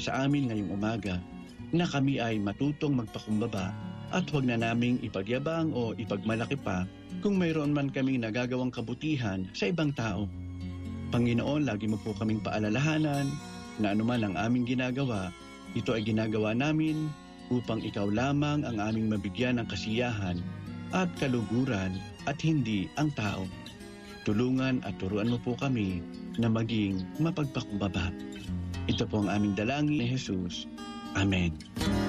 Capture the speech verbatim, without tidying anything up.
sa amin ngayong umaga na kami ay matutong magpakumbaba at huwag na naming ipagyabang o ipagmalaki pa kung mayroon man kaming nagagawang kabutihan sa ibang tao. Panginoon, lagi mo po kaming paalalahanan na anuman ang aming ginagawa, ito ay ginagawa namin upang ikaw lamang ang aming mabigyan ng kasiyahan at kaluguran at hindi ang tao. Tulungan at turuan mo po kami na maging mapagpakumbaba. Ito po ang aming dalangin ni Jesus. Amen.